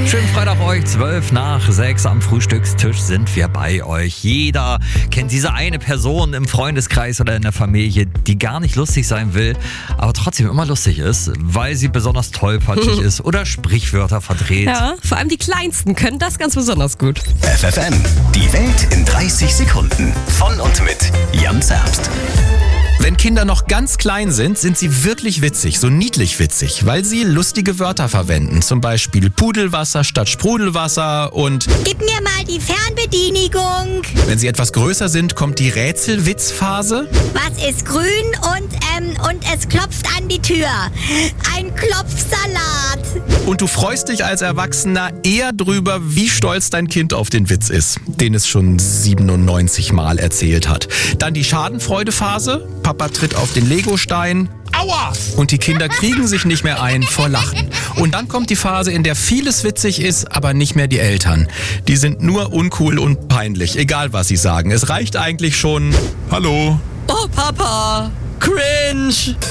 Schönen Freitag euch, 5:12 am Frühstückstisch sind wir bei euch. Jeder kennt diese eine Person im Freundeskreis oder in der Familie, die gar nicht lustig sein will, aber trotzdem immer lustig ist, weil sie besonders tollpatschig ist oder Sprichwörter verdreht. Ja, vor allem die Kleinsten können das ganz besonders gut. FFN, die Welt in 30 Sekunden. Von und mit Jan Zerbst. Wenn Kinder noch ganz klein sind, sind sie wirklich witzig, so niedlich witzig, weil sie lustige Wörter verwenden. Zum Beispiel Pudelwasser statt Sprudelwasser und Gib mir mal die Fernbedienigung. wenn sie etwas größer sind, kommt die Rätselwitzphase. Was ist grün und es klopft an die Tür? Ein Klopfsalat. Und du freust dich als Erwachsener eher drüber, wie stolz dein Kind auf den Witz ist, den es schon 97 Mal erzählt hat. Dann die Schadenfreudephase. Papa tritt auf den Legostein. Aua! Und die Kinder kriegen sich nicht mehr ein vor Lachen. Und dann kommt die Phase, in der vieles witzig ist, aber nicht mehr die Eltern. Die sind nur uncool und peinlich, egal was sie sagen. Es reicht eigentlich schon: Hallo. Oh, Papa, cringe.